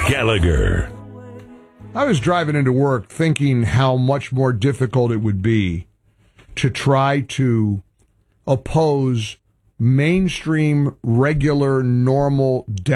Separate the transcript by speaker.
Speaker 1: Gallagher.
Speaker 2: I was driving into work thinking how much more difficult it would be to try to oppose mainstream, regular, normal